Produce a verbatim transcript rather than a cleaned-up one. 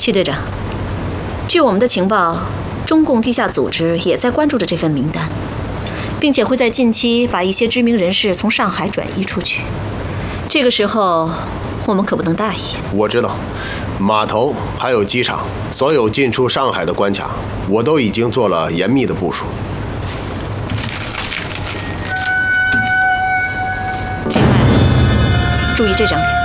戚队长，据我们的情报，中共地下组织也在关注着这份名单，并且会在近期把一些知名人士从上海转移出去。这个时候，我们可不能大意。 我知道，码头还有机场，所有进出上海的关卡，我都已经做了严密的部署。 明白了，注意这张脸。